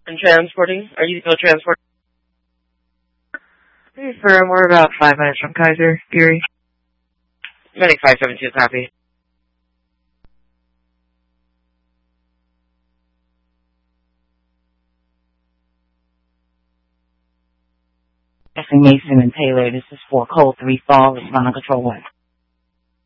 And transporting? Are you still transporting? Hey, firm, we're about 5 minutes from Kaiser, Geary. Medic 572, copy. Mason and Taylor, this is 4 Cold 3 Fall, respond on control 1.